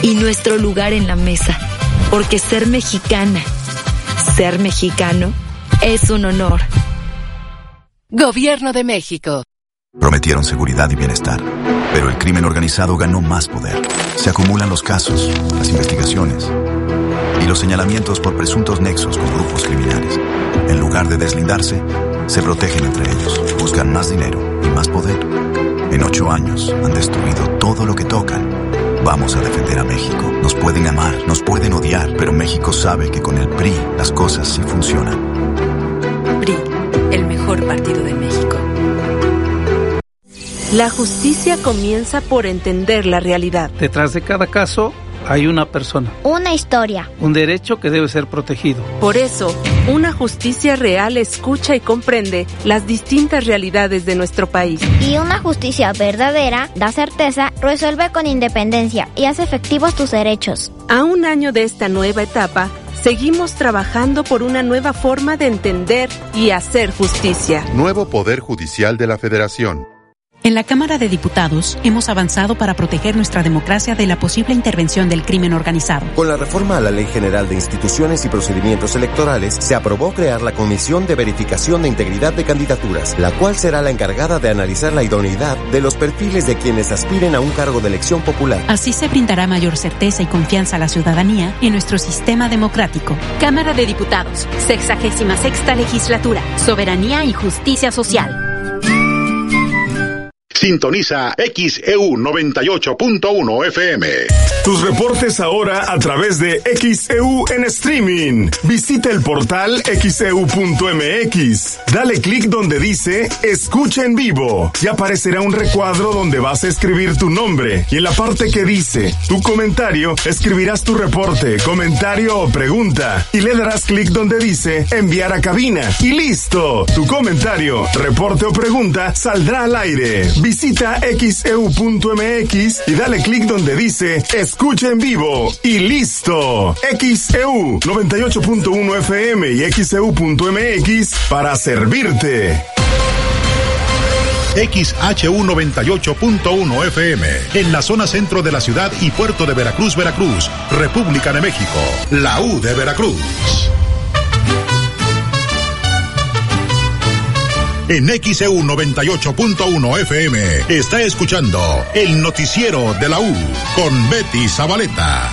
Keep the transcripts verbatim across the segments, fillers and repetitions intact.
y nuestro lugar en la mesa. Porque ser mexicana, ser mexicano, es un honor. Gobierno de México. Prometieron seguridad y bienestar, pero el crimen organizado ganó más poder. Se acumulan los casos, las investigaciones y los señalamientos por presuntos nexos con grupos criminales. En lugar de deslindarse, se protegen entre ellos, buscan más dinero y más poder. En ocho años han destruido todo lo que tocan. Vamos a defender a México. Nos pueden amar, nos pueden odiar, pero México sabe que con el P R I las cosas sí funcionan. P R I, el mejor partido de México. La justicia comienza por entender la realidad. Detrás de cada caso hay una persona. Una historia. Un derecho que debe ser protegido. Por eso, una justicia real escucha y comprende las distintas realidades de nuestro país. Y una justicia verdadera da certeza, resuelve con independencia y hace efectivos tus derechos. A un año de esta nueva etapa, seguimos trabajando por una nueva forma de entender y hacer justicia. Nuevo Poder Judicial de la Federación. En la Cámara de Diputados hemos avanzado para proteger nuestra democracia de la posible intervención del crimen organizado. Con la reforma a la Ley General de Instituciones y Procedimientos Electorales, se aprobó crear la Comisión de Verificación de Integridad de Candidaturas, la cual será la encargada de analizar la idoneidad de los perfiles de quienes aspiren a un cargo de elección popular. Así se brindará mayor certeza y confianza a la ciudadanía en nuestro sistema democrático. Cámara de Diputados, sexagésima sexta legislatura, soberanía y justicia social. Sintoniza X E U noventa y ocho punto uno F M. Tus reportes ahora a través de X E U en streaming. Visita el portal X E U punto M X. Dale clic donde dice Escucha en vivo y aparecerá un recuadro donde vas a escribir tu nombre. Y en la parte que dice Tu comentario, escribirás tu reporte, comentario o pregunta. Y le darás clic donde dice Enviar a cabina. Y listo. Tu comentario, reporte o pregunta saldrá al aire. Visita X E U punto M X y dale clic donde dice Escucha en vivo y listo. X E U noventa y ocho punto uno F M y X E U punto M X para servirte. X H U noventa y ocho punto uno F M, en la zona centro de la ciudad y puerto de Veracruz, Veracruz, República de México, la U de Veracruz. En X E U noventa y ocho punto uno F M está escuchando el noticiero de la U con Betty Zabaleta.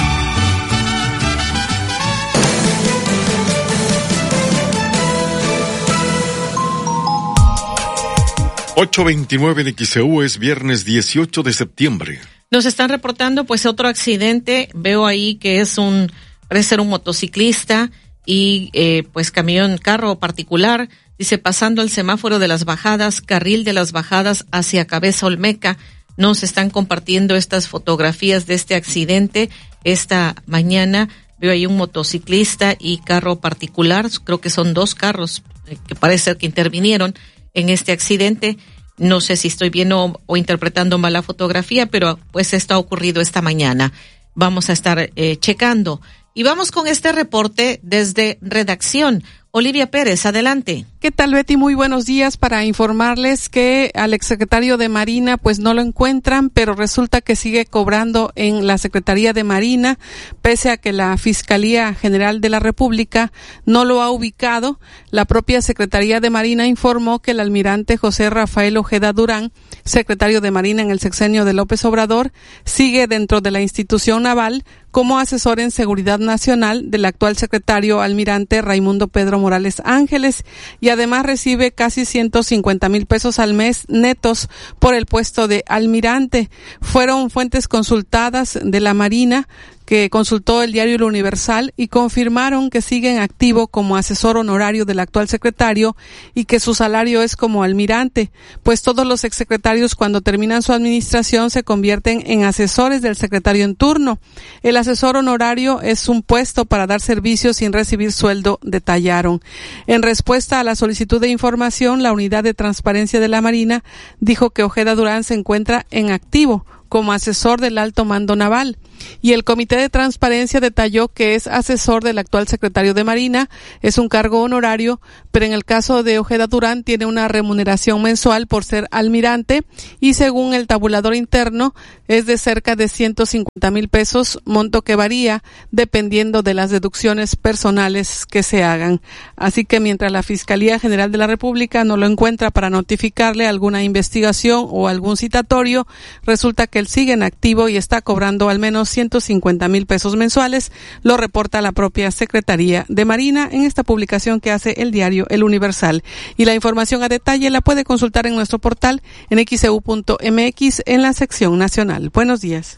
ocho veintinueve en X E U, es viernes dieciocho de septiembre. Nos están reportando pues otro accidente. Veo ahí que es un, parece ser un motociclista y eh, pues camión, carro particular. Dice, pasando el semáforo de las bajadas, carril de las bajadas hacia Cabeza Olmeca. Nos están compartiendo estas fotografías de este accidente esta mañana. Veo ahí un motociclista y carro particular. Creo que son dos carros eh, que parece ser que intervinieron en este accidente. No sé si estoy viendo o, o interpretando mal la fotografía, pero pues esto ha ocurrido esta mañana. Vamos a estar eh, checando. Y vamos con este reporte desde redacción. Olivia Pérez, adelante. ¿Qué tal, Betty? Muy buenos días. Para informarles que al exsecretario de Marina pues no lo encuentran, pero resulta que sigue cobrando en la Secretaría de Marina, pese a que la Fiscalía General de la República no lo ha ubicado. La propia Secretaría de Marina informó que el almirante José Rafael Ojeda Durán, secretario de Marina en el sexenio de López Obrador, sigue dentro de la institución naval como asesor en seguridad nacional del actual secretario almirante Raimundo Pedro Morales Ángeles, y además recibe casi ciento cincuenta mil pesos al mes netos por el puesto de almirante. Fueron fuentes consultadas de la Marina que consultó el diario El Universal y confirmaron que sigue en activo como asesor honorario del actual secretario y que su salario es como almirante, pues todos los exsecretarios cuando terminan su administración se convierten en asesores del secretario en turno. El asesor honorario es un puesto para dar servicios sin recibir sueldo, detallaron. En respuesta a la solicitud de información, la Unidad de Transparencia de la Marina dijo que Ojeda Durán se encuentra en activo como asesor del alto mando naval. Y el Comité de Transparencia detalló que es asesor del actual secretario de Marina, es un cargo honorario, pero en el caso de Ojeda Durán tiene una remuneración mensual por ser almirante y según el tabulador interno es de cerca de ciento cincuenta mil pesos, monto que varía dependiendo de las deducciones personales que se hagan. Así que mientras la Fiscalía General de la República no lo encuentra para notificarle alguna investigación o algún citatorio, resulta que él sigue en activo y está cobrando al menos ciento cincuenta mil pesos mensuales, lo reporta la propia Secretaría de Marina en esta publicación que hace el diario El Universal. Y la información a detalle la puede consultar en nuestro portal en x e u punto m x en la sección nacional. Buenos días.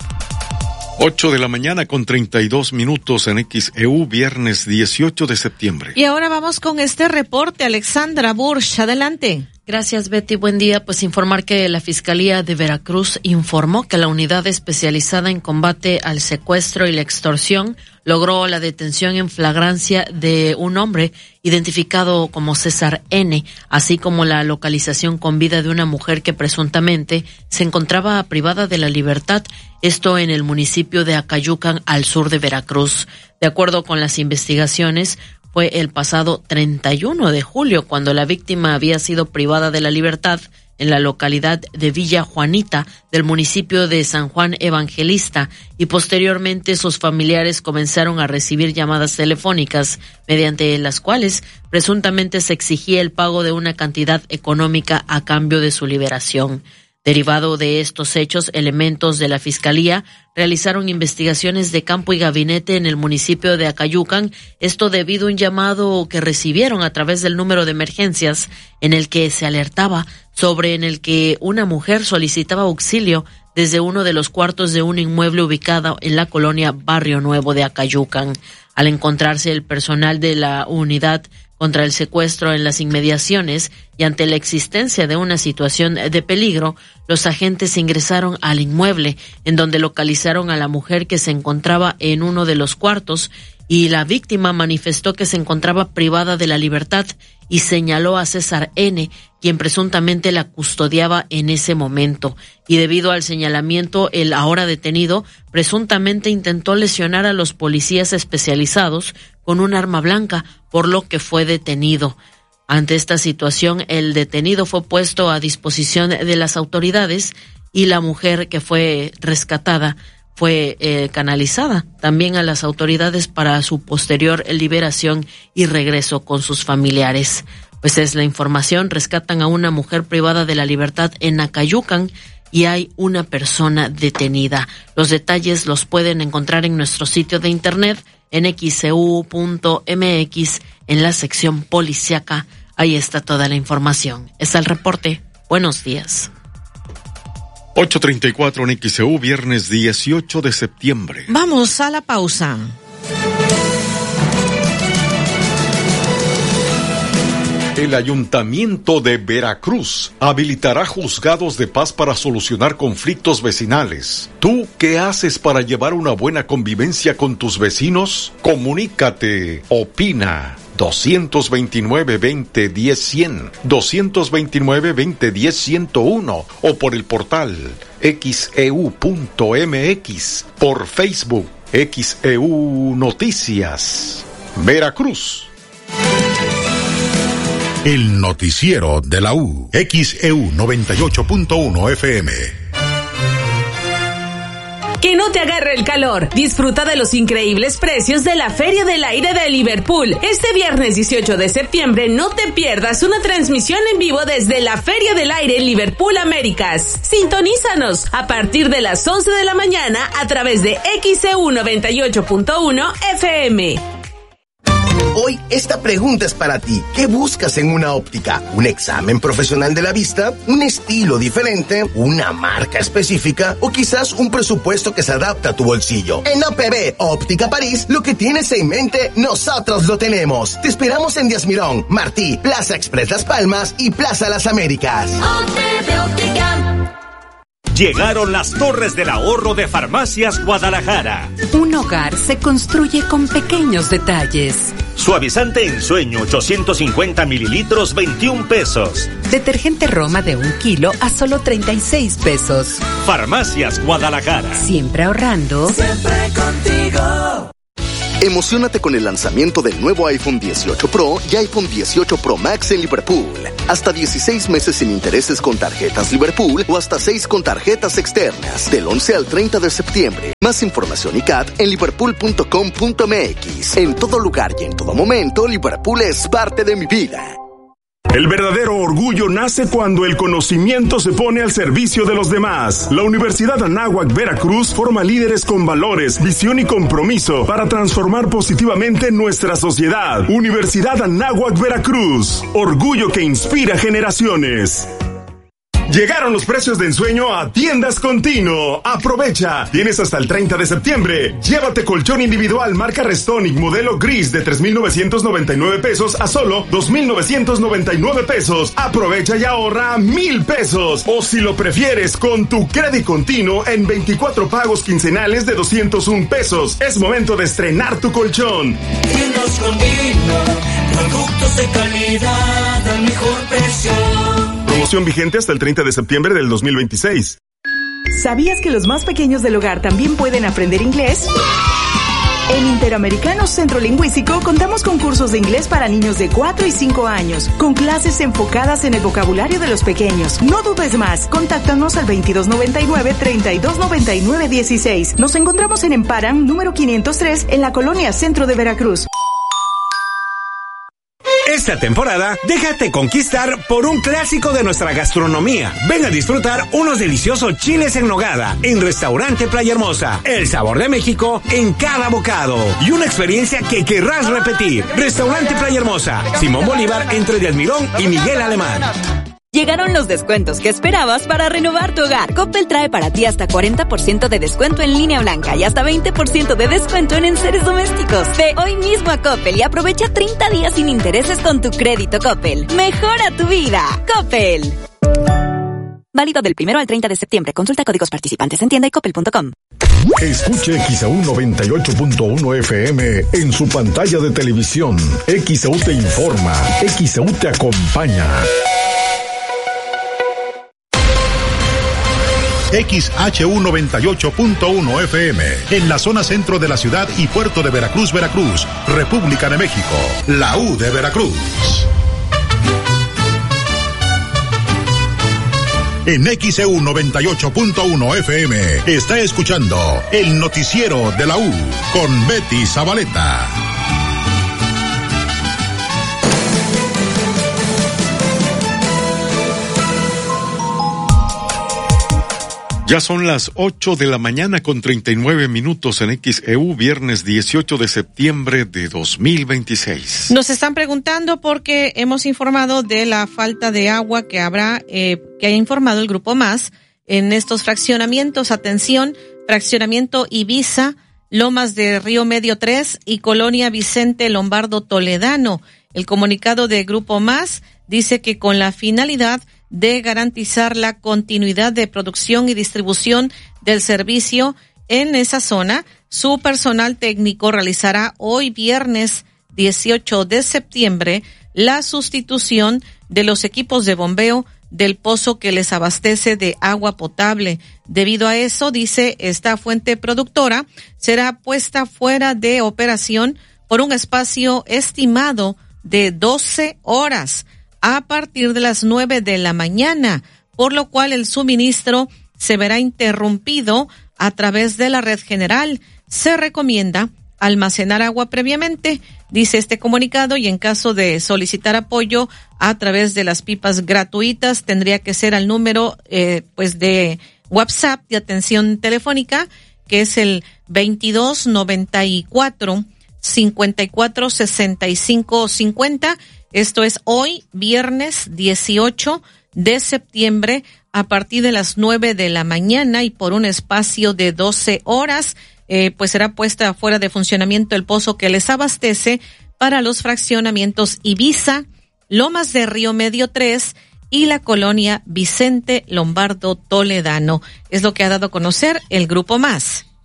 Ocho de la mañana con treinta y dos minutos en X E U, viernes dieciocho de septiembre. Y ahora vamos con este reporte. Alexandra Bursch, adelante. Gracias, Betty. Buen día. Pues informar que la Fiscalía de Veracruz informó que la unidad especializada en combate al secuestro y la extorsión logró la detención en flagrancia de un hombre identificado como César N., así como la localización con vida de una mujer que presuntamente se encontraba privada de la libertad, esto en el municipio de Acayucan, al sur de Veracruz. De acuerdo con las investigaciones, fue el pasado treinta y uno de julio cuando la víctima había sido privada de la libertad en la localidad de Villa Juanita del municipio de San Juan Evangelista y posteriormente sus familiares comenzaron a recibir llamadas telefónicas mediante las cuales presuntamente se exigía el pago de una cantidad económica a cambio de su liberación. Derivado de estos hechos, elementos de la Fiscalía realizaron investigaciones de campo y gabinete en el municipio de Acayucan, esto debido a un llamado que recibieron a través del número de emergencias en el que se alertaba sobre en el que una mujer solicitaba auxilio desde uno de los cuartos de un inmueble ubicado en la colonia Barrio Nuevo de Acayucan. Al encontrarse el personal de la unidad contra el secuestro en las inmediaciones y ante la existencia de una situación de peligro, los agentes ingresaron al inmueble, en donde localizaron a la mujer que se encontraba en uno de los cuartos y la víctima manifestó que se encontraba privada de la libertad y señaló a César N., quien presuntamente la custodiaba en ese momento. Y debido al señalamiento, el ahora detenido presuntamente intentó lesionar a los policías especializados con un arma blanca, por lo que fue detenido. Ante esta situación, el detenido fue puesto a disposición de las autoridades y la mujer que fue rescatada fue eh, canalizada también a las autoridades para su posterior liberación y regreso con sus familiares. Pues es la información, rescatan a una mujer privada de la libertad en Acayucan y hay una persona detenida. Los detalles los pueden encontrar en nuestro sitio de internet en x e u punto m x en la sección policiaca. Ahí está toda la información. Es el reporte. Buenos días. ocho treinta y cuatro en X E U, viernes dieciocho de septiembre. Vamos a la pausa. El Ayuntamiento de Veracruz habilitará juzgados de paz para solucionar conflictos vecinales. ¿Tú qué haces para llevar una buena convivencia con tus vecinos? Comunícate, opina. dos veintinueve, veinte, diez, cien, dos veintinueve, veinte, diez, ciento uno o por el portal x e u punto m x, por Facebook X E U Noticias. Veracruz. El noticiero de la U. X E U noventa y ocho punto uno F M. Que no te agarre el calor. Disfruta de los increíbles precios de la Feria del Aire de Liverpool. Este viernes dieciocho de septiembre no te pierdas una transmisión en vivo desde la Feria del Aire Liverpool Américas. Sintonízanos a partir de las once de la mañana a través de X E U noventa y ocho punto uno F M. Hoy esta pregunta es para ti. ¿Qué buscas en una óptica? ¿Un examen profesional de la vista? ¿Un estilo diferente? ¿Una marca específica? ¿O quizás un presupuesto que se adapta a tu bolsillo? En A P B Óptica París, lo que tienes en mente, nosotros lo tenemos. Te esperamos en Díaz Mirón, Martí, Plaza Express Las Palmas y Plaza Las Américas. A P B Óptica. Llegaron las Torres del Ahorro de Farmacias Guadalajara. Un hogar se construye con pequeños detalles. Suavizante en sueño ochocientos cincuenta mililitros, veintiún pesos. Detergente Roma de un kilo a solo treinta y seis pesos. Farmacias Guadalajara. Siempre ahorrando. Siempre contigo. Emociónate con el lanzamiento del nuevo iPhone dieciocho Pro y iPhone dieciocho Pro Max en Liverpool. Hasta dieciséis meses sin intereses con tarjetas Liverpool o hasta seis con tarjetas externas. Del once al treinta de septiembre. Más información y C A T en liverpool punto com punto m x. En todo lugar y en todo momento, Liverpool es parte de mi vida. El verdadero orgullo nace cuando el conocimiento se pone al servicio de los demás. La Universidad Anáhuac Veracruz forma líderes con valores, visión y compromiso para transformar positivamente nuestra sociedad. Universidad Anáhuac Veracruz, orgullo que inspira generaciones. Llegaron los precios de ensueño a Tiendas Continuo. Aprovecha. Tienes hasta el treinta de septiembre. Llévate colchón individual marca Restonic modelo gris de tres mil novecientos noventa y nueve pesos a solo dos mil novecientos noventa y nueve pesos. Aprovecha y ahorra mil pesos. O si lo prefieres, con tu crédito continuo en veinticuatro pagos quincenales de doscientos un pesos. Es momento de estrenar tu colchón. Tiendas Continuo. Productos de calidad al mejor precio. Promoción vigente hasta el treinta de septiembre del dos mil veintiséis. ¿Sabías que los más pequeños del hogar también pueden aprender inglés? En Interamericano Centro Lingüístico contamos con cursos de inglés para niños de cuatro y cinco años, con clases enfocadas en el vocabulario de los pequeños. No dudes más, contáctanos al veintidós noventa y nueve, treinta y dos noventa y nueve dieciséis. Nos encontramos en Emparan, número quinientos tres, en la colonia Centro de Veracruz. Esta temporada, déjate conquistar por un clásico de nuestra gastronomía. Ven a disfrutar unos deliciosos chiles en nogada en Restaurante Playa Hermosa. El sabor de México en cada bocado. Y una experiencia que querrás repetir. Restaurante Playa Hermosa. Simón Bolívar entre Díaz Mirón y Miguel Alemán. Llegaron los descuentos que esperabas para renovar tu hogar. Coppel trae para ti hasta cuarenta por ciento de descuento en línea blanca y hasta veinte por ciento de descuento en enseres domésticos. Ve hoy mismo a Coppel y aprovecha treinta días sin intereses con tu crédito Coppel. Mejora tu vida. Coppel. Válido del primero al treinta de septiembre. Consulta códigos participantes en tienda y coppel punto com. Escuche X A U noventa y ocho punto uno F M en su pantalla de televisión. X A U te informa. X A U te acompaña. X H U noventa y ocho punto uno F M en la zona centro de la ciudad y puerto de Veracruz, Veracruz, República de México, la U de Veracruz. En X E U noventa y ocho punto uno F M está escuchando el noticiero de la U con Betty Zabaleta. Ya son las ocho de la mañana con treinta y nueve minutos en X E U, viernes dieciocho de septiembre de dos mil veintiséis. Nos están preguntando porque hemos informado de la falta de agua que habrá, eh, que haya informado el Grupo Más en estos fraccionamientos. Atención, fraccionamiento Ibiza, Lomas de Río Medio tres y Colonia Vicente Lombardo Toledano. El comunicado de Grupo Más dice que con la finalidad de garantizar la continuidad de producción y distribución del servicio en esa zona, su personal técnico realizará hoy viernes dieciocho de septiembre la sustitución de los equipos de bombeo del pozo que les abastece de agua potable. Debido a eso, dice, esta fuente productora será puesta fuera de operación por un espacio estimado de doce horas a partir de las nueve de la mañana, por lo cual el suministro se verá interrumpido a través de la red general. Se recomienda almacenar agua previamente, dice este comunicado, y en caso de solicitar apoyo a través de las pipas gratuitas, tendría que ser al número eh, pues de WhatsApp de atención telefónica, que es el veintidós noventa y cuatro cincuenta y cuatro sesenta y cinco cincuenta. Esto es hoy, viernes dieciocho de septiembre, a partir de las nueve de la mañana y por un espacio de doce horas, eh, pues será puesta fuera de funcionamiento el pozo que les abastece para los fraccionamientos Ibiza, Lomas de Río Medio tres y la colonia Vicente Lombardo Toledano. Es lo que ha dado a conocer el Grupo Más.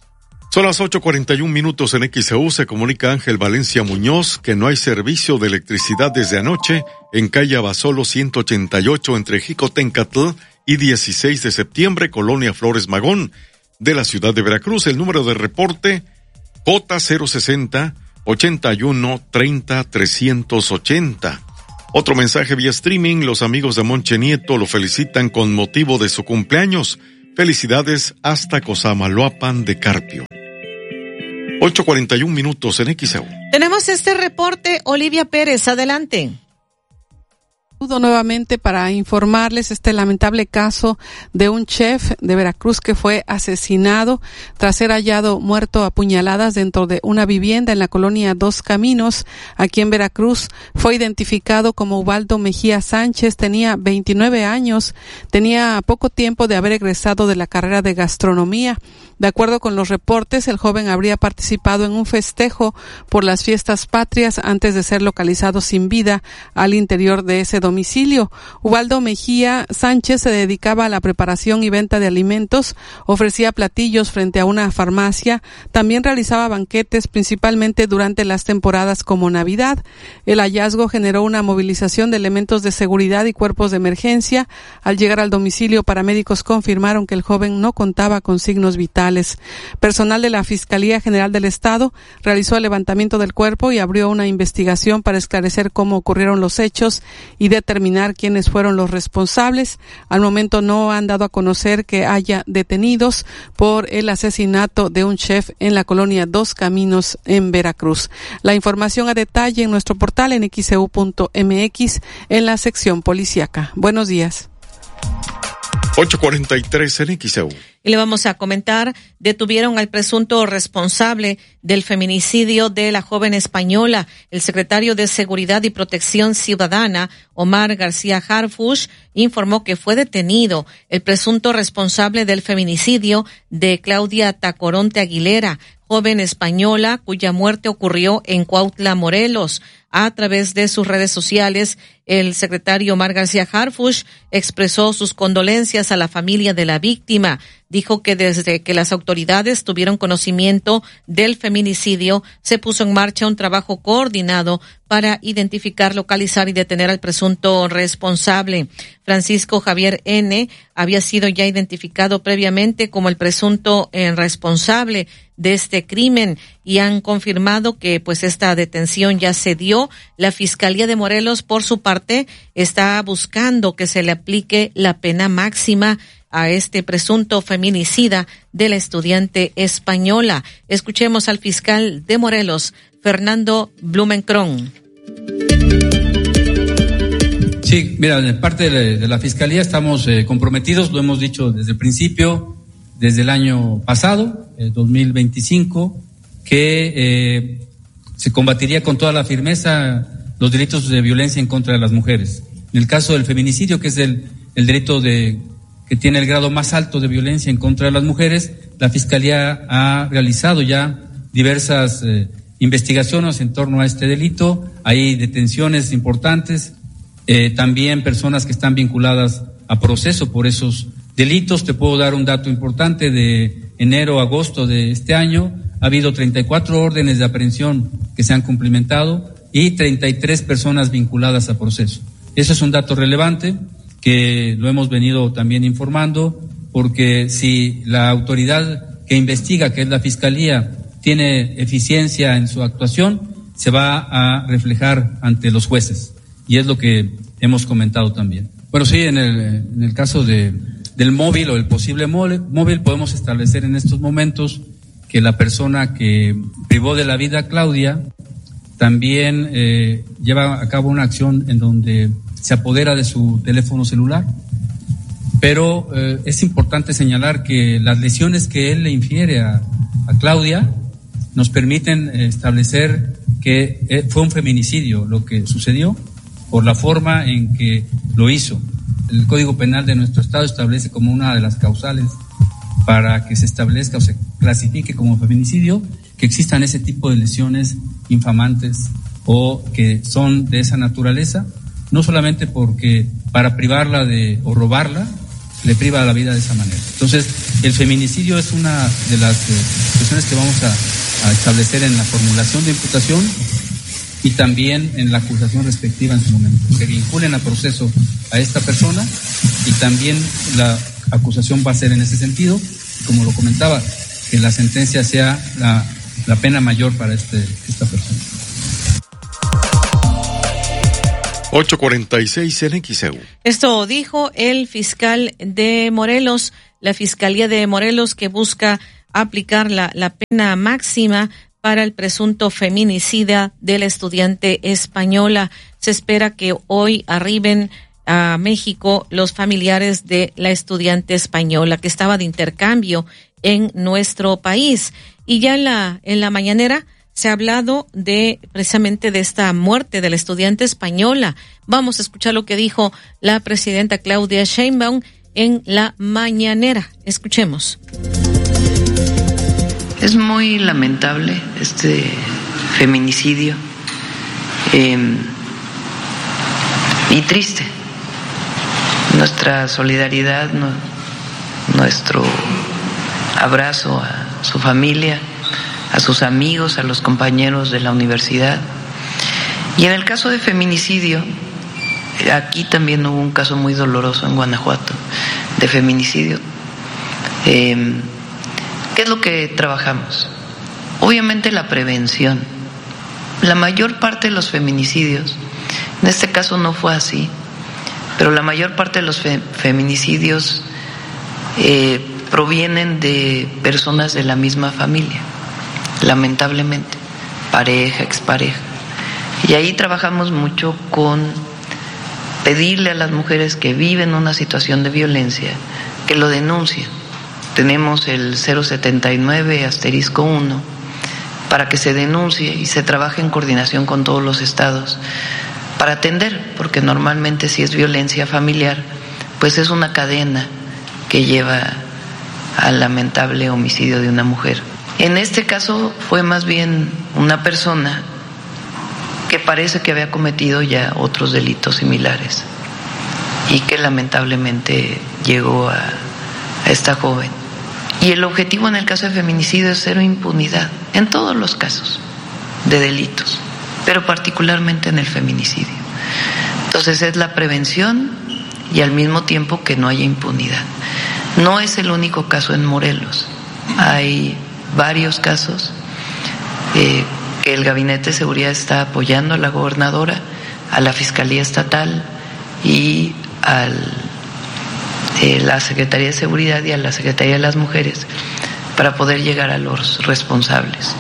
Son las ocho cuarenta y un minutos en X E U. Se comunica Ángel Valencia Muñoz que no hay servicio de electricidad desde anoche en calle Abasolo ciento ochenta y ocho entre Jicotencatl y dieciséis de septiembre, Colonia Flores Magón, de la ciudad de Veracruz. El número de reporte J cero sesenta ochenta y uno treinta trescientos ochenta. Otro mensaje vía streaming. Los amigos de Monche Nieto lo felicitan con motivo de su cumpleaños. Felicidades hasta Cosamaloapan de Carpio. ocho cuarenta y un minutos en X E U. Tenemos este reporte, Olivia Pérez, adelante. Nuevamente para informarles este lamentable caso de un chef de Veracruz que fue asesinado tras ser hallado muerto a puñaladas dentro de una vivienda en la colonia Dos Caminos, aquí en Veracruz. Fue identificado como Ubaldo Mejía Sánchez, tenía veintinueve años, tenía poco tiempo de haber egresado de la carrera de gastronomía. De acuerdo con los reportes, el joven habría participado en un festejo por las fiestas patrias antes de ser localizado sin vida al interior de ese domicilio. Ubaldo Mejía Sánchez se dedicaba a la preparación y venta de alimentos, ofrecía platillos frente a una farmacia, también realizaba banquetes principalmente durante las temporadas como Navidad. El hallazgo generó una movilización de elementos de seguridad y cuerpos de emergencia. Al llegar al domicilio, paramédicos confirmaron que el joven no contaba con signos vitales. Personal de la Fiscalía General del Estado realizó el levantamiento del cuerpo y abrió una investigación para esclarecer cómo ocurrieron los hechos y determinar quiénes fueron los responsables. Al momento no han dado a conocer que haya detenidos por el asesinato de un chef en la colonia Dos Caminos en Veracruz. La información a detalle en nuestro portal en x e u punto m x en la sección policíaca. Buenos días. ocho cuarenta y tres en X E U. Y le vamos a comentar, detuvieron al presunto responsable del feminicidio de la joven española. El secretario de Seguridad y Protección Ciudadana, Omar García Harfuch, informó que fue detenido el presunto responsable del feminicidio de Claudia Tacoronte Aguilera, joven española cuya muerte ocurrió en Cuautla, Morelos. A través de sus redes sociales, el secretario Omar García Harfuch expresó sus condolencias a la familia de la víctima. Dijo que desde que las autoridades tuvieron conocimiento del feminicidio, se puso en marcha un trabajo coordinado para identificar, localizar y detener al presunto responsable. Francisco Javier N. había sido ya identificado previamente como el presunto eh, responsable de este crimen y han confirmado que pues esta detención ya se dio. La Fiscalía de Morelos, por su parte, está buscando que se le aplique la pena máxima a este presunto feminicida de la estudiante española. Escuchemos al fiscal de Morelos, Fernando Blumenkron. Sí, mira, de parte de la, de la Fiscalía estamos eh, comprometidos, lo hemos dicho desde el principio, desde el año pasado, el dos mil veinticinco, que eh, se combatiría con toda la firmeza los delitos de violencia en contra de las mujeres. En el caso del feminicidio, que es el, el delito de que tiene el grado más alto de violencia en contra de las mujeres, la Fiscalía ha realizado ya diversas eh, investigaciones en torno a este delito. Hay detenciones importantes, eh, también personas que están vinculadas a proceso por esos delitos. Te puedo dar un dato importante: de enero a agosto de este año ha habido treinta y cuatro órdenes de aprehensión que se han cumplimentado y treinta y tres personas vinculadas a proceso. Eso es un dato relevante que lo hemos venido también informando, porque si la autoridad que investiga, que es la Fiscalía, tiene eficiencia en su actuación, se va a reflejar ante los jueces, y es lo que hemos comentado también. Bueno, sí, en el, en el caso de, del móvil o el posible móvil, podemos establecer en estos momentos que la persona que privó de la vida a Claudia también eh, lleva a cabo una acción en donde se apodera de su teléfono celular, pero eh, es importante señalar que las lesiones que él le infiere a, a Claudia nos permiten establecer que eh, fue un feminicidio lo que sucedió por la forma en que lo hizo. El Código Penal de nuestro estado establece como una de las causales para que se establezca o se clasifique como feminicidio que existan ese tipo de lesiones infamantes o que son de esa naturaleza, no solamente porque para privarla de o robarla, le priva la vida de esa manera. Entonces, el feminicidio es una de las eh, cuestiones que vamos a, a establecer en la formulación de imputación y también en la acusación respectiva en su momento, que vinculen a proceso a esta persona, y también la acusación va a ser en ese sentido, como lo comentaba, que la sentencia sea la, la pena mayor para este, esta persona. ocho cuarenta y seis en X E U. Esto dijo el fiscal de Morelos, la Fiscalía de Morelos, que busca aplicar la, la pena máxima para el presunto feminicida de la estudiante española. Se espera que hoy arriben a México los familiares de la estudiante española que estaba de intercambio en nuestro país. Y ya en la, en la mañanera se ha hablado de precisamente de esta muerte de la estudiante española. Vamos a escuchar lo que dijo la presidenta Claudia Sheinbaum en la mañanera. Escuchemos. Es muy lamentable este feminicidio eh, y triste. Nuestra solidaridad, no, nuestro abrazo a su familia, a sus amigos, a los compañeros de la universidad. Y en el caso de feminicidio, aquí también hubo un caso muy doloroso en Guanajuato de feminicidio. Eh, ¿Qué es lo que trabajamos? Obviamente la prevención. La mayor parte de los feminicidios, en este caso no fue así, pero la mayor parte de los fe- feminicidios eh, provienen de personas de la misma familia, lamentablemente, pareja, expareja. Y ahí trabajamos mucho con pedirle a las mujeres que viven una situación de violencia que lo denuncien. Tenemos el cero setenta y nueve asterisco uno para que se denuncie y se trabaje en coordinación con todos los estados para atender, porque normalmente si es violencia familiar, pues es una cadena que lleva al lamentable homicidio de una mujer. En este caso fue más bien una persona que parece que había cometido ya otros delitos similares y que lamentablemente llegó a, a esta joven. Y el objetivo en el caso de feminicidio es cero impunidad, en todos los casos de delitos, pero particularmente en el feminicidio. Entonces es la prevención y al mismo tiempo que no haya impunidad. No es el único caso en Morelos, hay varios casos eh, que el Gabinete de Seguridad está apoyando a la gobernadora, a la Fiscalía Estatal y al Eh, la Secretaría de Seguridad y a la Secretaría de las Mujeres para poder llegar a los responsables.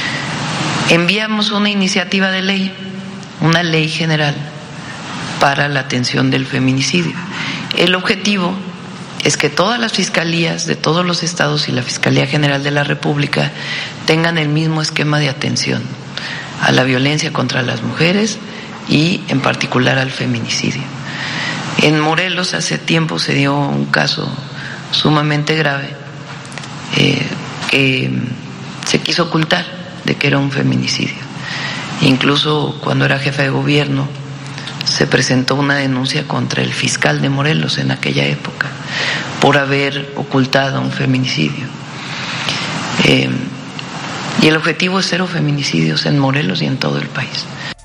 Enviamos una iniciativa de ley, una ley general para la atención del feminicidio. El objetivo es que todas las fiscalías de todos los estados y la Fiscalía General de la República tengan el mismo esquema de atención a la violencia contra las mujeres y en particular al feminicidio. En Morelos hace tiempo se dio un caso sumamente grave eh, que se quiso ocultar de que era un feminicidio. Incluso cuando era jefe de gobierno se presentó una denuncia contra el fiscal de Morelos en aquella época por haber ocultado un feminicidio. Eh, y el objetivo es cero feminicidios en Morelos y en todo el país.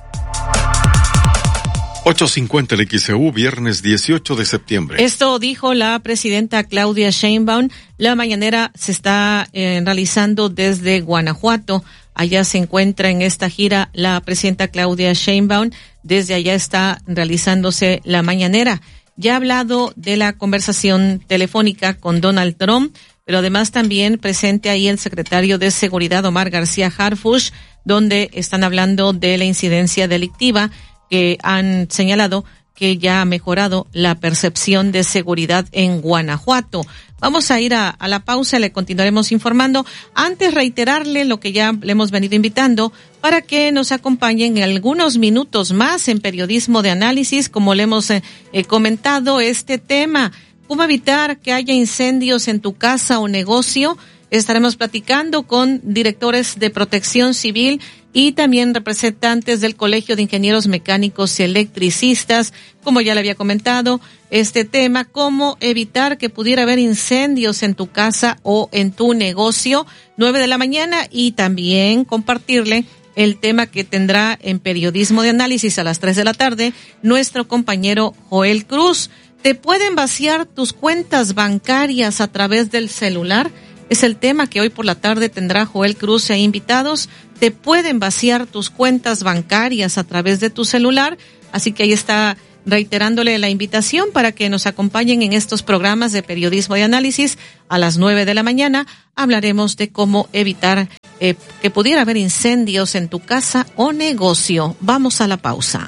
ocho cincuenta el X E U, viernes dieciocho de septiembre. Esto dijo la presidenta Claudia Sheinbaum. La mañanera se está eh, realizando desde Guanajuato. Allá se encuentra en esta gira la presidenta Claudia Sheinbaum. Desde allá está realizándose la mañanera. Ya ha hablado de la conversación telefónica con Donald Trump, pero además también presente ahí el secretario de Seguridad, Omar García Harfuch, donde están hablando de la incidencia delictiva, que han señalado que ya ha mejorado la percepción de seguridad en Guanajuato. Vamos a ir a, a la pausa, le continuaremos informando. Antes reiterarle lo que ya le hemos venido invitando para que nos acompañen en algunos minutos más en Periodismo de Análisis, como le hemos eh, eh, comentado este tema. ¿Cómo evitar que haya incendios en tu casa o negocio? Estaremos platicando con directores de Protección Civil y también representantes del Colegio de Ingenieros Mecánicos y Electricistas, como ya le había comentado, este tema, cómo evitar que pudiera haber incendios en tu casa o en tu negocio, nueve de la mañana, y también compartirle el tema que tendrá en Periodismo de Análisis a las tres de la tarde nuestro compañero Joel Cruz. ¿Te pueden vaciar tus cuentas bancarias a través del celular? Es el tema que hoy por la tarde tendrá Joel Cruz e invitados. Te pueden vaciar tus cuentas bancarias a través de tu celular, así que ahí está reiterándole la invitación para que nos acompañen en estos programas de Periodismo de Análisis a las nueve de la mañana. Hablaremos de cómo evitar eh, que pudiera haber incendios en tu casa o negocio. Vamos a la pausa.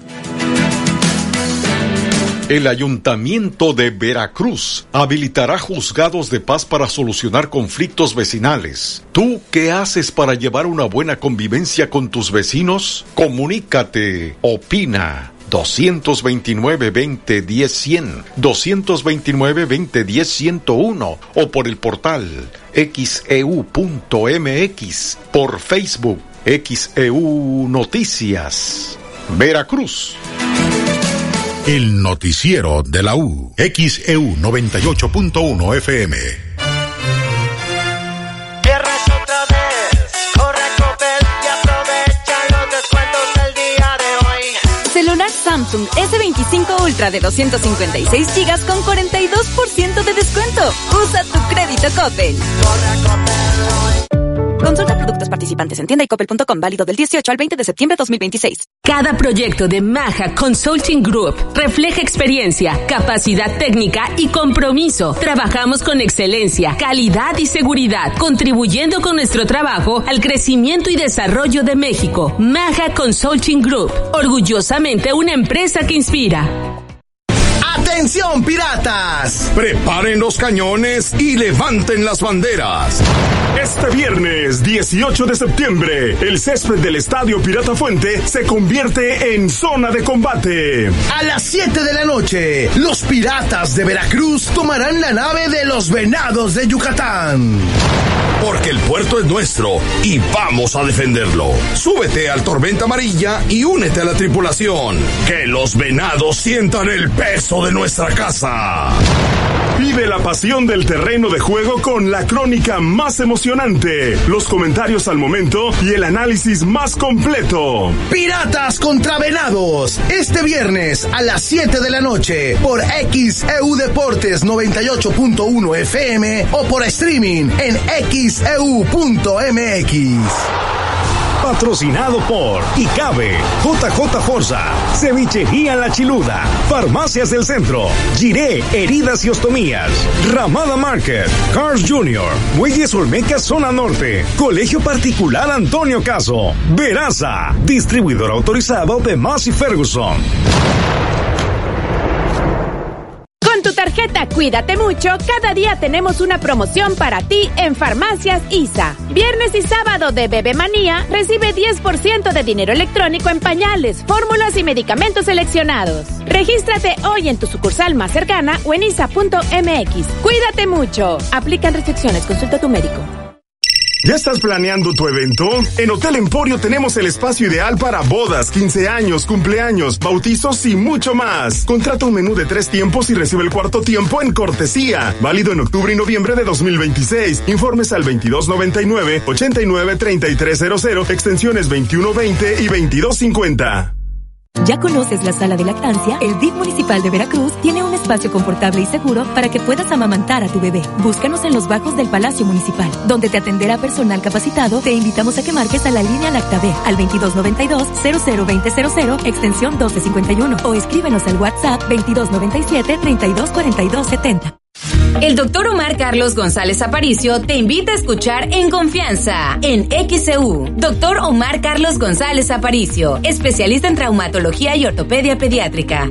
El Ayuntamiento de Veracruz habilitará juzgados de paz para solucionar conflictos vecinales. ¿Tú qué haces para llevar una buena convivencia con tus vecinos? Comunícate, opina. dos veintinueve, veinte, diez, cien, dos veintinueve, veinte, diez, ciento uno o por el portal equis e u punto eme equis, por Facebook X E U Noticias. Veracruz. El noticiero de la U. X E U noventa y ocho punto uno F M. Viernes otra vez, corre a Coppel y aprovecha los descuentos del día de hoy. Celular Samsung ese veinticinco Ultra de doscientos cincuenta y seis gigas con cuarenta y dos por ciento de descuento. Usa tu crédito Coppel. Corre a Coppel hoy. Consulta productos participantes en tienda y coppel punto com, válido del dieciocho al veinte de septiembre de dos mil veintiséis. Cada proyecto de Maja Consulting Group refleja experiencia, capacidad técnica y compromiso. Trabajamos con excelencia, calidad y seguridad, contribuyendo con nuestro trabajo al crecimiento y desarrollo de México. Maja Consulting Group, orgullosamente una empresa que inspira. ¡Atención, piratas! Preparen los cañones y levanten las banderas. Este viernes dieciocho de septiembre, el césped del Estadio Pirata Fuente se convierte en zona de combate. A las siete de la noche, los piratas de Veracruz tomarán la nave de los Venados de Yucatán. Porque el puerto es nuestro y vamos a defenderlo. Súbete al Tormenta Amarilla y únete a la tripulación. Que los Venados sientan el peso de nuestra casa. Vive la pasión del terreno de juego con la crónica más emocionante, los comentarios al momento y el análisis más completo. Piratas contra Venados, este viernes a las siete de la noche por X E U Deportes noventa y ocho punto uno F M o por streaming en equis e u punto eme equis. Patrocinado por ICABE, J J Forza, Cevichería La Chiluda, Farmacias del Centro, Giré, Heridas y Ostomías, Ramada Market, Cars Junior, Muelles Olmeca Zona Norte, Colegio Particular Antonio Caso, Veraza, distribuidor autorizado de Massey Ferguson. Con tu tarjeta Cuídate Mucho, cada día tenemos una promoción para ti en Farmacias I S A. Viernes y sábado de Bebé Manía, recibe diez por ciento de dinero electrónico en pañales, fórmulas y medicamentos seleccionados. Regístrate hoy en tu sucursal más cercana o en i s a punto eme equis. Cuídate mucho. Aplican restricciones. Consulta a tu médico. ¿Ya estás planeando tu evento? En Hotel Emporio tenemos el espacio ideal para bodas, quince años, cumpleaños, bautizos y mucho más. Contrata un menú de tres tiempos y recibe el cuarto tiempo en cortesía. Válido en octubre y noviembre de dos mil veintiséis. Informes al veintidós noventa y nueve, ochenta y nueve, treinta y tres cero cero, extensiones veintiuno veinte y veintidós cincuenta. ¿Ya conoces la sala de lactancia? El D I F municipal de Veracruz tiene un espacio confortable y seguro para que puedas amamantar a tu bebé. Búscanos en los bajos del Palacio Municipal, donde te atenderá personal capacitado. Te invitamos a que marques a la línea Lactabe al veintidós noventa y dos, cero cero veinte cero cero, extensión doce cincuenta y uno, o escríbenos al WhatsApp veintidós noventa y siete, treinta y dos cuarenta y dos setenta. El doctor Omar Carlos González Aparicio te invita a escuchar En Confianza, en X E U. Doctor Omar Carlos González Aparicio, especialista en traumatología y ortopedia pediátrica.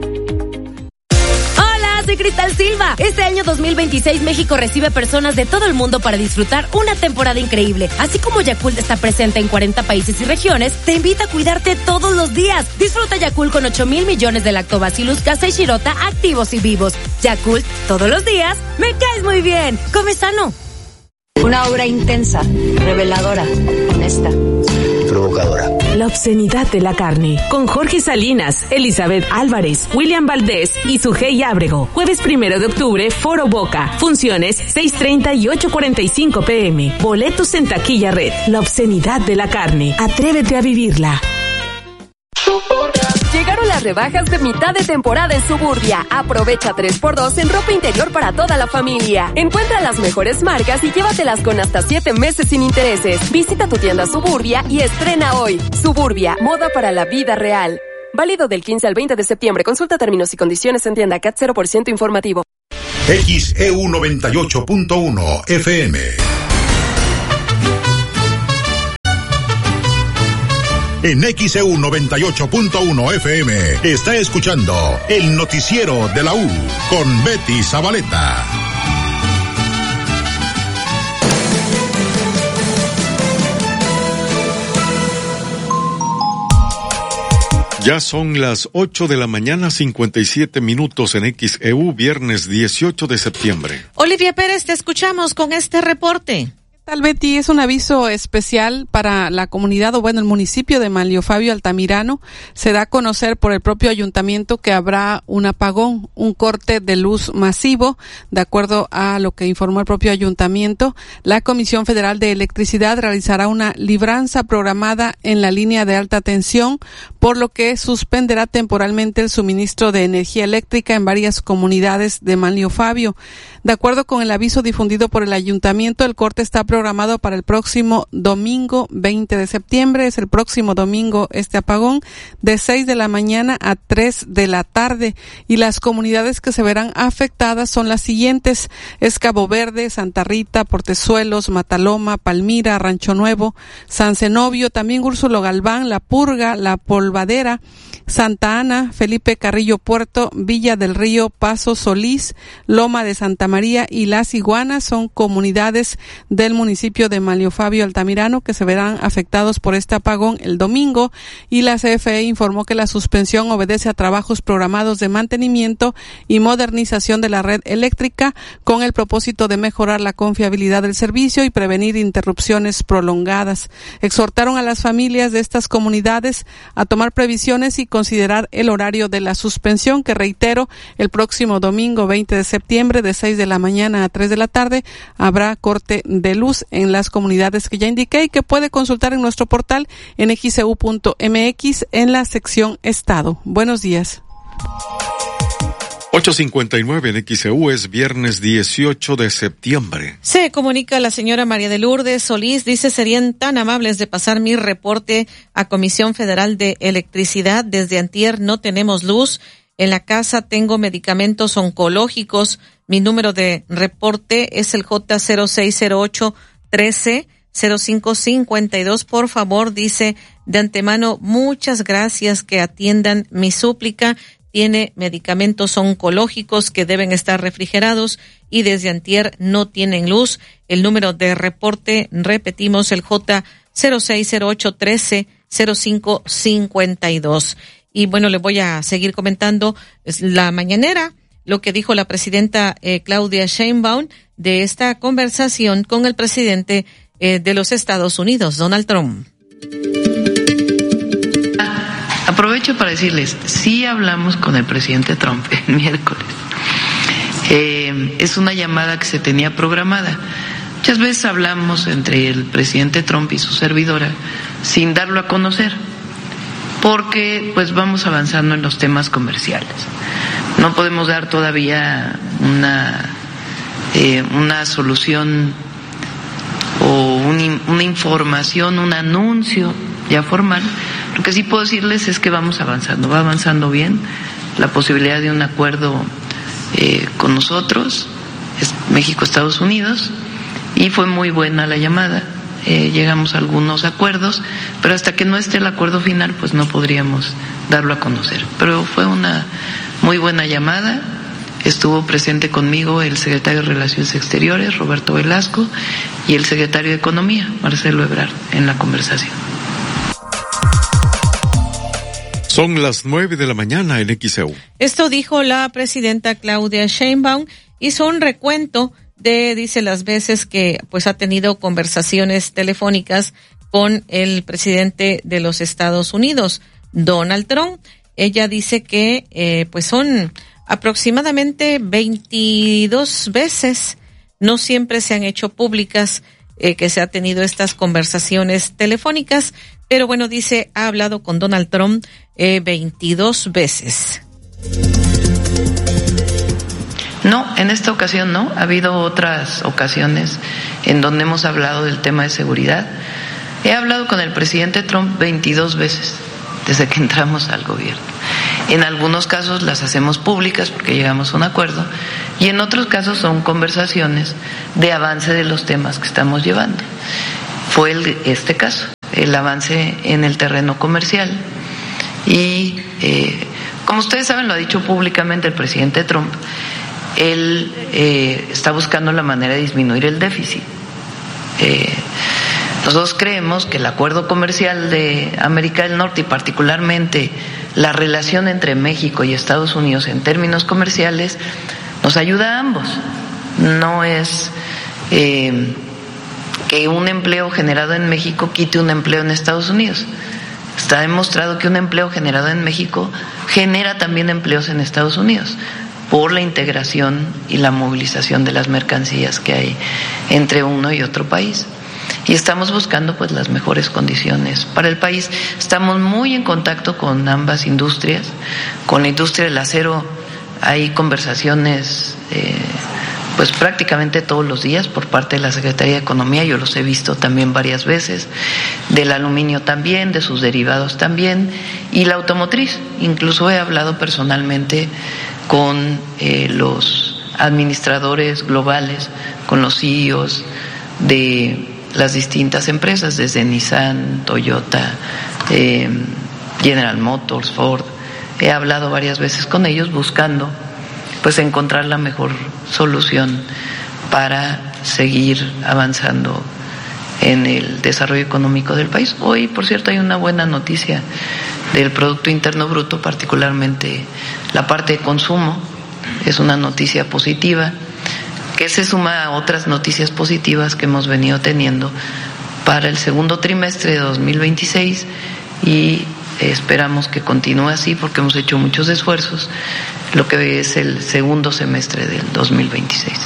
Soy Cristal Silva. Este año dos mil veintiséis México recibe personas de todo el mundo para disfrutar una temporada increíble. Así como Yakult está presente en cuarenta países y regiones, te invita a cuidarte todos los días. Disfruta Yakult con ocho mil millones de lactobacillus casei shirota activos y vivos. Yakult, todos los días, me caes muy bien. Come sano. Una obra intensa, reveladora, honesta. provocadora. La obscenidad de la carne. Con Jorge Salinas, Elizabeth Álvarez, William Valdés y Sujei Ábrego. Jueves primero de octubre, Foro Boca. Funciones seis treinta y ocho cuarenta y cinco pm. Boletos en taquilla red. La obscenidad de la carne. Atrévete a vivirla. Llegaron las rebajas de mitad de temporada en Suburbia. Aprovecha tres por dos en ropa interior para toda la familia. Encuentra las mejores marcas y llévatelas con hasta siete meses sin intereses. Visita tu tienda Suburbia y estrena hoy. Suburbia, moda para la vida real. Válido del quince al veinte de septiembre. Consulta términos y condiciones en tienda. C A T cero por ciento informativo. X E U noventa y ocho punto uno F M. En X E U noventa y ocho punto uno F M está escuchando el noticiero de la U con Betty Zabaleta. Ya son las ocho de la mañana, cincuenta y siete minutos en X E U, viernes dieciocho de septiembre. Olivia Pérez, te escuchamos con este reporte. Tal, Betty, es un aviso especial para la comunidad, o bueno, el municipio de Manlio Fabio Altamirano. Se da a conocer por el propio ayuntamiento que habrá un apagón, un corte de luz masivo. De acuerdo a lo que informó el propio ayuntamiento, la Comisión Federal de Electricidad realizará una libranza programada en la línea de alta tensión, por lo que suspenderá temporalmente el suministro de energía eléctrica en varias comunidades de Manlio Fabio. De acuerdo con el aviso difundido por el ayuntamiento, el corte está programado para el próximo domingo veinte de septiembre. Es el próximo domingo este apagón, de seis de la mañana a tres de la tarde. Y las comunidades que se verán afectadas son las siguientes: es Cabo Verde, Santa Rita, Portezuelos, Mataloma, Palmira, Rancho Nuevo, San Zenobio, también Úrsulo Galván, La Purga, La Polvadera, Santa Ana, Felipe Carrillo Puerto, Villa del Río, Paso Solís, Loma de Santa María y Las Iguanas. Son comunidades del municipio de Manlio Fabio Altamirano que se verán afectados por este apagón el domingo, y la C F E informó que la suspensión obedece a trabajos programados de mantenimiento y modernización de la red eléctrica con el propósito de mejorar la confiabilidad del servicio y prevenir interrupciones prolongadas. Exhortaron a las familias de estas comunidades a tomar previsiones y considerar el horario de la suspensión, que reitero, el próximo domingo veinte de septiembre de seis de la mañana a tres de la tarde habrá corte de luz en las comunidades que ya indiqué y que puede consultar en nuestro portal en x e u punto m x en la sección Estado. Buenos días. ocho cincuenta y nueve en X E U, es viernes dieciocho de septiembre. Se comunica la señora María de Lourdes Solís, dice: serían tan amables de pasar mi reporte a Comisión Federal de Electricidad. Desde antier no tenemos luz. En la casa tengo medicamentos oncológicos. Mi número de reporte es el J cero seis cero ocho trece cero cinco cincuenta y dos. Por favor, dice de antemano, muchas gracias, que atiendan mi súplica. Tiene medicamentos oncológicos que deben estar refrigerados y desde antier no tienen luz. El número de reporte, repetimos, el J cero seis cero ocho trece cero cinco cincuenta y dos. Y bueno, le voy a seguir comentando la mañanera, lo que dijo la presidenta eh, Claudia Sheinbaum de esta conversación con el presidente eh, de los Estados Unidos, Donald Trump. Aprovecho para decirles, sí hablamos con el presidente Trump el miércoles. Eh, es una llamada que se tenía programada. Muchas veces hablamos entre el presidente Trump y su servidora sin darlo a conocer, porque pues vamos avanzando en los temas comerciales. No podemos dar todavía una eh, una solución o un, una información, un anuncio ya formal. Lo que sí puedo decirles es que vamos avanzando, va avanzando bien la posibilidad de un acuerdo eh, con nosotros, es México-Estados Unidos, y fue muy buena la llamada. Eh, llegamos a algunos acuerdos, pero hasta que no esté el acuerdo final, pues no podríamos darlo a conocer. Pero fue una muy buena llamada. Estuvo presente conmigo el secretario de Relaciones Exteriores, Roberto Velasco, y el secretario de Economía, Marcelo Ebrard, en la conversación. Son las nueve de la mañana en X E U. Esto dijo la presidenta Claudia Sheinbaum. Hizo un recuento de, dice, las veces que pues ha tenido conversaciones telefónicas con el presidente de los Estados Unidos, Donald Trump. Ella dice que eh, pues son aproximadamente veintidós veces, no siempre se han hecho públicas, eh, que se ha tenido estas conversaciones telefónicas, pero bueno, dice, ha hablado con Donald Trump eh, veintidós veces. No, en esta ocasión no. Ha habido otras ocasiones en donde hemos hablado del tema de seguridad. He hablado con el presidente Trump veintidós veces desde que entramos al gobierno. En algunos casos las hacemos públicas porque llegamos a un acuerdo y en otros casos son conversaciones de avance de los temas que estamos llevando. Fue el, este caso, el avance en el terreno comercial y eh, como ustedes saben, lo ha dicho públicamente el presidente Trump, él eh, está buscando la manera de disminuir el déficit. Eh, Nosotros creemos que el acuerdo comercial de América del Norte y particularmente la relación entre México y Estados Unidos en términos comerciales nos ayuda a ambos. No es eh, que un empleo generado en México quite un empleo en Estados Unidos. Está demostrado que un empleo generado en México genera también empleos en Estados Unidos por la integración y la movilización de las mercancías que hay entre uno y otro país. Y estamos buscando pues las mejores condiciones para el país. Estamos muy en contacto con ambas industrias. Con la industria del acero hay conversaciones eh, pues prácticamente todos los días por parte de la Secretaría de Economía. Yo los he visto también varias veces. Del aluminio también, de sus derivados también. Y la automotriz. Incluso he hablado personalmente con eh, los administradores globales, con los C E Os de las distintas empresas, desde Nissan, Toyota, eh, General Motors, Ford. He hablado varias veces con ellos buscando pues encontrar la mejor solución para seguir avanzando en el desarrollo económico del país. Hoy, por cierto, hay una buena noticia del Producto Interno Bruto, particularmente la parte de consumo, es una noticia positiva, que se suma a otras noticias positivas que hemos venido teniendo para el segundo trimestre de dos mil veintiséis y esperamos que continúe así porque hemos hecho muchos esfuerzos, lo que es el segundo semestre del dos mil veintiséis.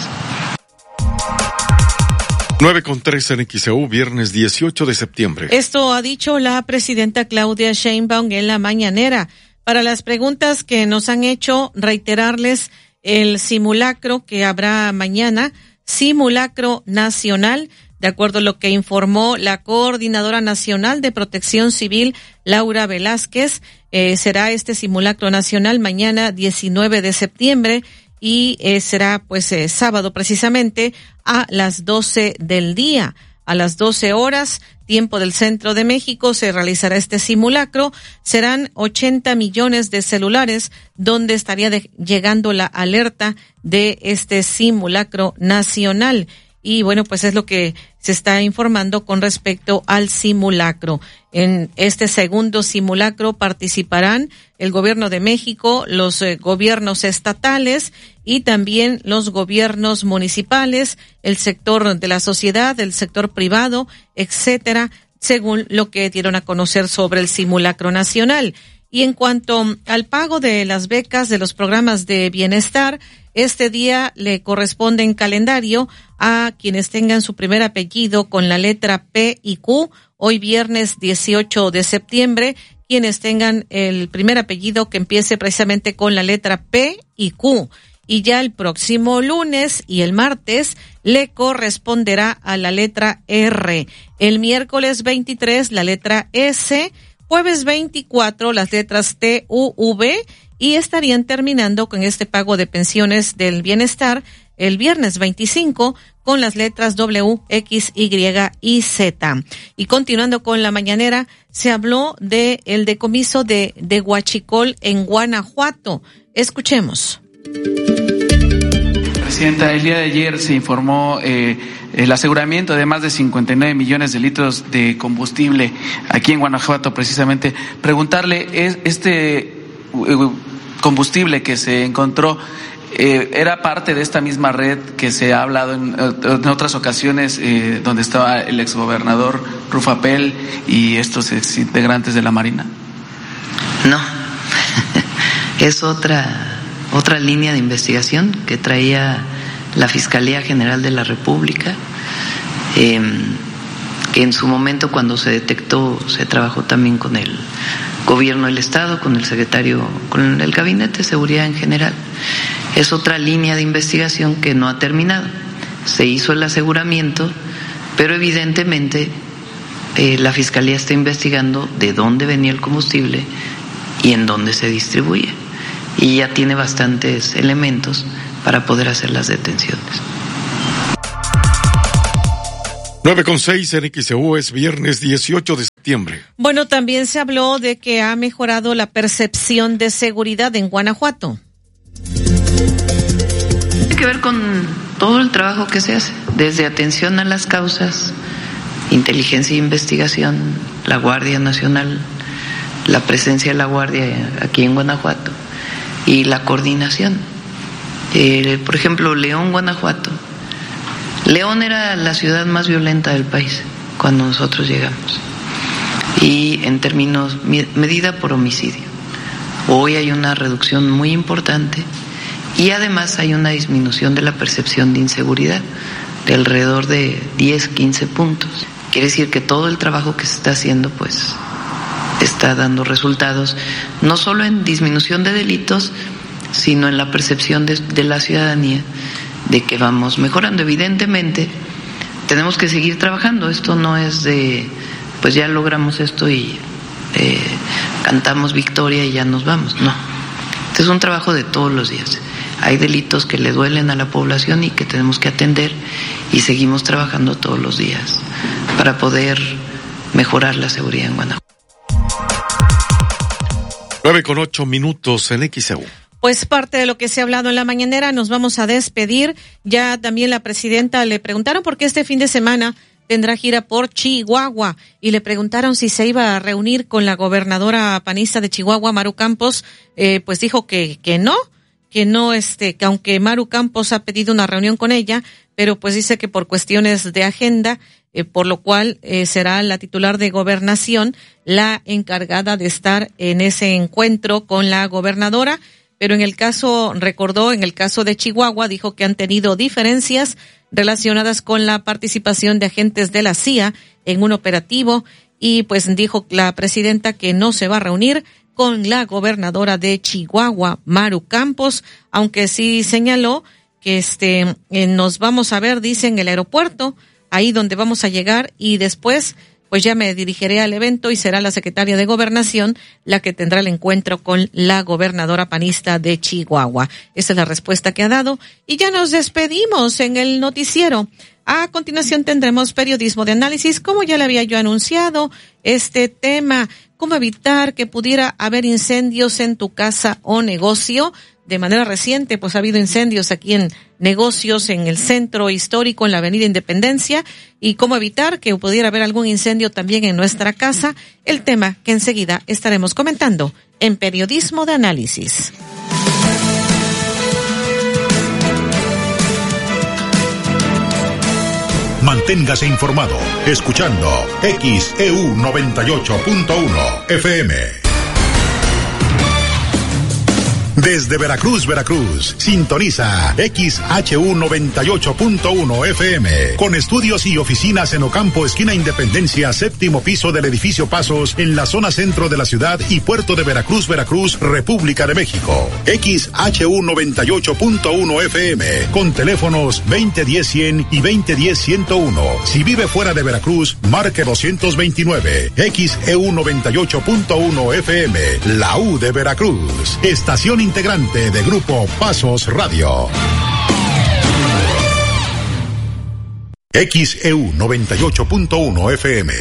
nueve con tres en X E U, viernes dieciocho de septiembre. Esto ha dicho la presidenta Claudia Sheinbaum en la mañanera. Para las preguntas que nos han hecho, reiterarles el simulacro que habrá mañana, simulacro nacional, de acuerdo a lo que informó la Coordinadora Nacional de Protección Civil, Laura Velázquez. Eh, será este simulacro nacional mañana diecinueve de septiembre y eh, será pues eh, sábado precisamente a las doce del día. A las doce horas, tiempo del centro de México, se realizará este simulacro. Serán ochenta millones de celulares donde estaría de, llegando la alerta de este simulacro nacional. Y bueno, pues es lo que se está informando con respecto al simulacro. En este segundo simulacro participarán el gobierno de México, los eh, gobiernos estatales y también los gobiernos municipales, el sector de la sociedad, el sector privado, etcétera, según lo que dieron a conocer sobre el simulacro nacional. Y en cuanto al pago de las becas de los programas de bienestar, este día le corresponde en calendario a quienes tengan su primer apellido con la letra P y Q, hoy viernes dieciocho de septiembre, quienes tengan el primer apellido que empiece precisamente con la letra P y Q. Y ya el próximo lunes y el martes le corresponderá a la letra R. El miércoles veintitrés la letra S, jueves veinticuatro las letras T, U, V y estarían terminando con este pago de pensiones del bienestar el viernes veinticinco con las letras W, X, Y y Z. Y continuando con la mañanera, se habló de el decomiso de, de huachicol en Guanajuato. Escuchemos. Presidenta, el día de ayer se informó eh, el aseguramiento de más de cincuenta y nueve millones de litros de combustible aquí en Guanajuato, precisamente. Preguntarle, ¿es este combustible que se encontró eh, era parte de esta misma red que se ha hablado en, en otras ocasiones, eh, donde estaba el exgobernador Rufapel y estos integrantes de la Marina. No, es otra, otra línea de investigación que traía la Fiscalía General de la República, eh, que en su momento, cuando se detectó, se trabajó también con el Gobierno del Estado, con el secretario, con el Gabinete de Seguridad en general. Es otra línea de investigación que no ha terminado. Se hizo el aseguramiento, pero evidentemente eh, la Fiscalía está investigando de dónde venía el combustible y en dónde se distribuye. Y ya tiene bastantes elementos para poder hacer las detenciones. nueve con seis en X E U, es viernes dieciocho de septiembre. Bueno, también se habló de que ha mejorado la percepción de seguridad en Guanajuato. Tiene que ver con todo el trabajo que se hace, desde atención a las causas, inteligencia e investigación, la Guardia Nacional, la presencia de la Guardia aquí en Guanajuato y la coordinación. Eh, por ejemplo, León, Guanajuato. León era la ciudad más violenta del país cuando nosotros llegamos, y en términos medida por homicidio. Hoy hay una reducción muy importante y además hay una disminución de la percepción de inseguridad de alrededor de diez, quince puntos. Quiere decir que todo el trabajo que se está haciendo pues está dando resultados, no solo en disminución de delitos, sino en la percepción de, de la ciudadanía de que vamos mejorando. Evidentemente tenemos que seguir trabajando. Esto no es de pues ya logramos esto y eh, cantamos victoria y ya nos vamos, no. Este es un trabajo de todos los días. Hay delitos que le duelen a la población y que tenemos que atender, y seguimos trabajando todos los días para poder mejorar la seguridad en Guanajuato. nueve con ocho minutos en X E U. Pues parte de lo que se ha hablado en la mañanera, nos vamos a despedir. Ya también la presidenta le preguntaron por qué este fin de semana tendrá gira por Chihuahua, y le preguntaron si se iba a reunir con la gobernadora panista de Chihuahua, Maru Campos. Eh, pues dijo que, que no, que no, este, que aunque Maru Campos ha pedido una reunión con ella, pero pues dice que por cuestiones de agenda, eh, por lo cual eh, será la titular de Gobernación la encargada de estar en ese encuentro con la gobernadora. Pero en el caso, recordó, en el caso de Chihuahua, dijo que han tenido diferencias relacionadas con la participación de agentes de la C I A en un operativo, y pues dijo la presidenta que no se va a reunir con la gobernadora de Chihuahua, Maru Campos, aunque sí señaló que este eh, nos vamos a ver, dice, en el aeropuerto, ahí donde vamos a llegar, y después pues ya me dirigiré al evento y será la secretaria de Gobernación la que tendrá el encuentro con la gobernadora panista de Chihuahua. Esa es la respuesta que ha dado, y ya nos despedimos en el noticiero. A continuación tendremos periodismo de análisis, como ya le había yo anunciado, este tema, cómo evitar que pudiera haber incendios en tu casa o negocio. De manera reciente, pues ha habido incendios aquí en negocios en el centro histórico, en la Avenida Independencia, y cómo evitar que pudiera haber algún incendio también en nuestra casa, el tema que enseguida estaremos comentando en Periodismo de Análisis. Manténgase informado escuchando X E U noventa y ocho punto uno F M. Desde Veracruz, Veracruz, sintoniza X H U noventa y ocho punto uno F M, con estudios y oficinas en Ocampo, esquina Independencia, séptimo piso del edificio Pasos, en la zona centro de la ciudad y puerto de Veracruz, Veracruz, República de México. X H U noventa y ocho punto uno F M, con teléfonos veinte diez cien y veinte diez ciento uno. Si vive fuera de Veracruz, marque doscientos veintinueve. X E U noventa y ocho punto uno F M, la U de Veracruz, estación integrante de Grupo Pasos Radio. X E U noventa y ocho punto uno F M.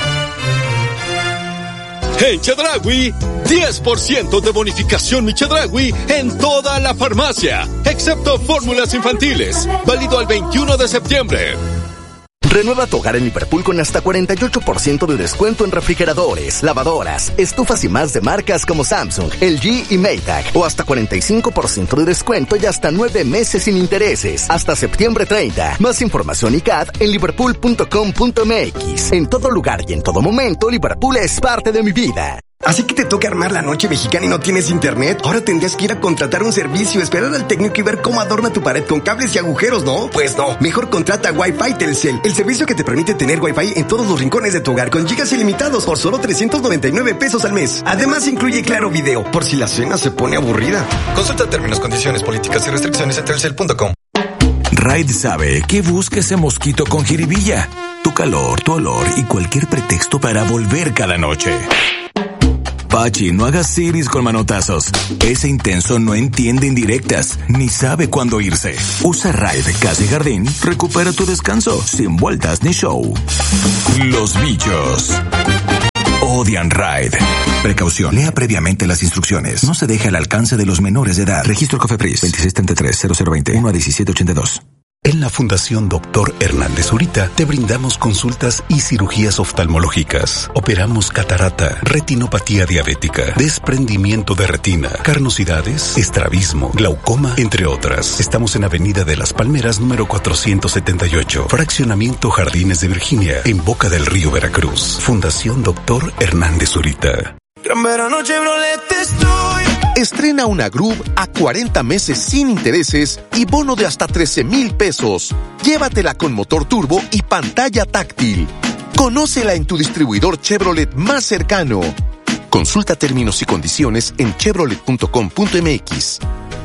En Chedraui, diez por ciento de bonificación mi Chedraui en toda la farmacia, excepto fórmulas infantiles, válido al veintiuno de septiembre. Renueva tu hogar en Liverpool con hasta cuarenta y ocho por ciento de descuento en refrigeradores, lavadoras, estufas y más de marcas como Samsung, L G y Maytag. O hasta cuarenta y cinco por ciento de descuento y hasta nueve meses sin intereses. Hasta septiembre treinta. Más información y C A D en liverpool punto com punto m x. En todo lugar y en todo momento, Liverpool es parte de mi vida. ¿Así que te toca armar la noche mexicana y no tienes internet? Ahora tendrías que ir a contratar un servicio, esperar al técnico y ver cómo adorna tu pared con cables y agujeros, ¿no? Pues no. Mejor contrata Wi-Fi Telcel, el servicio que te permite tener Wi-Fi en todos los rincones de tu hogar con gigas ilimitados por solo trescientos noventa y nueve pesos al mes. Además, incluye Claro Video, por si la cena se pone aburrida. Consulta términos, condiciones, políticas y restricciones en telcel punto com. Raid sabe que busca ese mosquito con jiribilla. Tu calor, tu olor y cualquier pretexto para volver cada noche. Pachi, no hagas siris con manotazos. Ese intenso no entiende indirectas, ni sabe cuándo irse. Usa Raid Casa y Jardín, recupera tu descanso, sin vueltas ni show. Los bichos odian Raid. Precaución, lea previamente las instrucciones. No se deje al alcance de los menores de edad. Registro COFEPRIS veintiséis treinta y tres cero cero veinte uno a diecisiete ochenta y dos. En la Fundación Doctor Hernández Zurita te brindamos consultas y cirugías oftalmológicas. Operamos catarata, retinopatía diabética, desprendimiento de retina, carnosidades, estrabismo, glaucoma, entre otras. Estamos en Avenida de las Palmeras, número cuatrocientos setenta y ocho, Fraccionamiento Jardines de Virginia, en Boca del Río, Veracruz. Fundación Doctor Hernández Zurita. Gran verano Chevrolet estoy. Estrena una Groove a cuarenta meses sin intereses y bono de hasta trece mil pesos. Llévatela con motor turbo y pantalla táctil. Conócela en tu distribuidor Chevrolet más cercano. Consulta términos y condiciones en chevrolet punto com punto m x.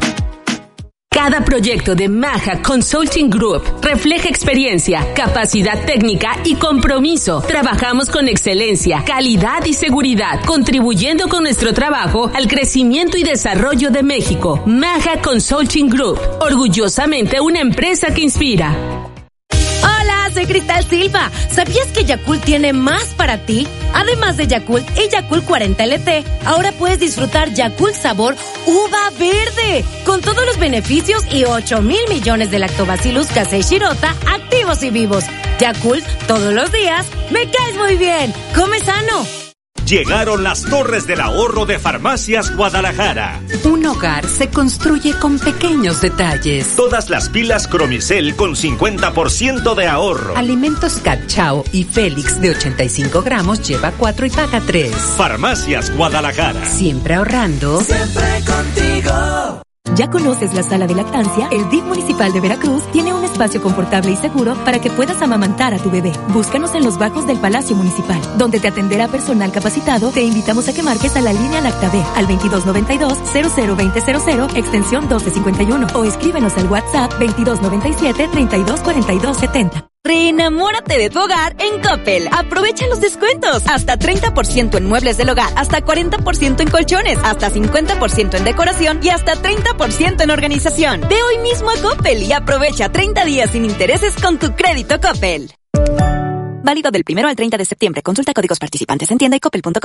Cada proyecto de Maja Consulting Group refleja experiencia, capacidad técnica y compromiso. Trabajamos con excelencia, calidad y seguridad, contribuyendo con nuestro trabajo al crecimiento y desarrollo de México. Maja Consulting Group, orgullosamente una empresa que inspira. Hola, soy Cristal Silva. ¿Sabías que Yakult tiene más para ti? Además de Yakult y Yakult cuarenta L T, ahora puedes disfrutar Yakult sabor uva verde, con todos los beneficios y ocho mil millones de lactobacillus casei shirota activos y vivos. Yakult todos los días. Me caes muy bien. Come sano. Llegaron las Torres del Ahorro de Farmacias Guadalajara. Un hogar se construye con pequeños detalles. Todas las pilas Cromicel con cincuenta por ciento de ahorro. Alimentos Cachao y Félix de ochenta y cinco gramos lleva cuatro y paga tres. Farmacias Guadalajara. Siempre ahorrando. Siempre contigo. ¿Ya conoces la sala de lactancia? El D I F municipal de Veracruz tiene un espacio confortable y seguro para que puedas amamantar a tu bebé. Búscanos en los bajos del Palacio Municipal, donde te atenderá personal capacitado. Te invitamos a que marques a la línea Lactabe al veintidós noventa y dos cero cero veinte cero cero, extensión doce cincuenta y uno, o escríbenos al WhatsApp veintidós noventa y siete treinta y dos cuarenta y dos setenta. Reenamórate de tu hogar en Coppel. Aprovecha los descuentos. Hasta treinta por ciento en muebles del hogar, hasta cuarenta por ciento en colchones, hasta cincuenta por ciento en decoración y hasta treinta por ciento en organización. Ve hoy mismo a Coppel y aprovecha treinta días sin intereses con tu crédito Coppel. Válido del primero al treinta de septiembre. Consulta códigos participantes en tienda y coppel punto com.